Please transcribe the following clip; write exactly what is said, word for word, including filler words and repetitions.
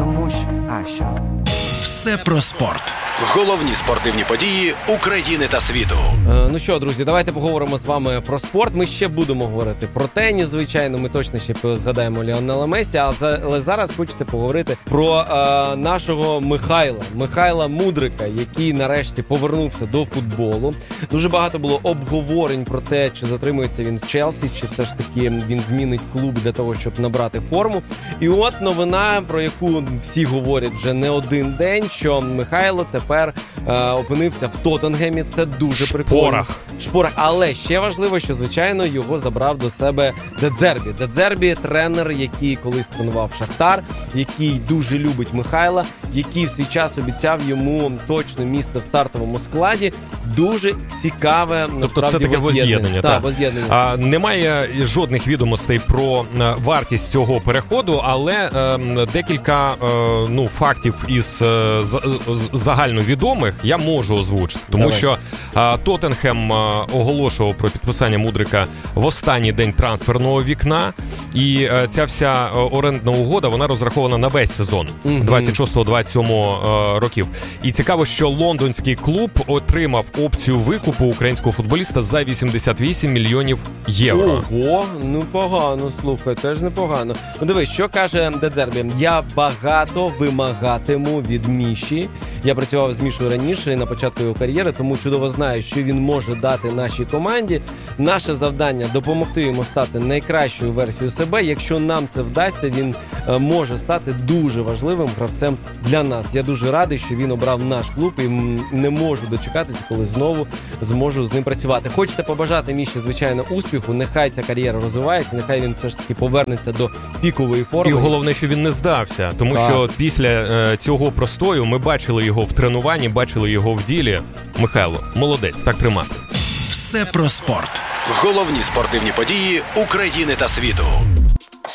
Тому що... А, що? Все про спорт. Головні спортивні події України та світу. Е, ну що, друзі, давайте поговоримо з вами про спорт. Ми ще будемо говорити про теніс, звичайно. Ми точно ще згадаємо Ліонела Месі, але зараз хочеться поговорити про е, нашого Михайла. Михайла Мудрика, який нарешті повернувся до футболу. Дуже багато було обговорень про те, чи затримується він в Челсі, чи все ж таки він змінить клуб для того, щоб набрати форму. І от новина, про яку всі говорять вже не один день, що Михайло тепер Тепер е, опинився в Тоттенгемі. Це дуже прикольно. Шпорах. Шпорах. Але ще важливо, що, звичайно, його забрав до себе Де Дзербі. Де Дзербі – тренер, який колись тренував Шахтар, який дуже любить Михайла, який в свій час обіцяв йому точно місце в стартовому складі. Дуже цікаве, тобто це таке воз'єднання. Так, воз'єднання. А, немає жодних відомостей про вартість цього переходу, але е, декілька е, ну, фактів із е, загальновідомих я можу озвучити. Тому Давай. що е, Тоттенхем е, оголошував про підписання Мудрика в останній день трансферного вікна. І е, ця вся е, орендна угода, вона розрахована на весь сезон mm-hmm. двадцять шостого двадцять сьомого е, років. І цікаво, що лондонський клуб отримав опцію викупу українського футболіста за вісімдесят вісім мільйонів євро. Ого, ну погано, слухай, теж непогано. Ну дивись, що каже Де Дзербі. Я багато вимагатиму від Міші. Я працював з Мішою раніше, на початку його кар'єри, тому чудово знаю, що він може дати нашій команді. Наше завдання – допомогти йому стати найкращою версією себе. Якщо нам це вдасться, він е, може стати дуже важливим гравцем для нас. Я дуже радий, що він обрав наш клуб і не можу дочекатися, коли знову зможу з ним працювати. Хочеться побажати Міші, звичайно, успіху. Нехай ця кар'єра розвивається, нехай він все ж таки повернеться до пікової форми. І головне, що він не здався, тому так. що після е, цього простою ми бачили його в тренуванні, бачили його в ділі. Михайло, молодець, так тримати. Все про спорт. Головні спортивні події України та світу.